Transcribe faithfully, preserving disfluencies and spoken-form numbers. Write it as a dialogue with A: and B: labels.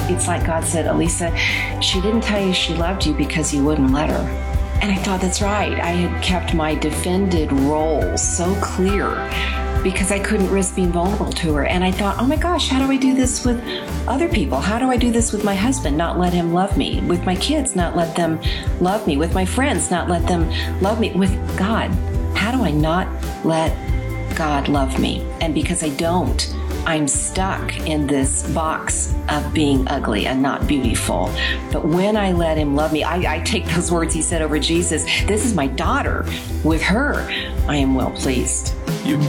A: it's like God said, Elisa, she didn't tell you she loved you because you wouldn't let her. And I thought, that's right. I had kept my defended role so clear because I couldn't risk being vulnerable to her. And I thought, oh my gosh, how do I do this with other people? How do I do this with my husband? Not let him love me. With my kids, not let them love me. With my friends, not let them love me. With God, how do I not let God love me? And because I don't, I'm stuck in this box of being ugly and not beautiful. But when I let him love me, I, I take those words he said over Jesus, this is my daughter. With her, I am well pleased.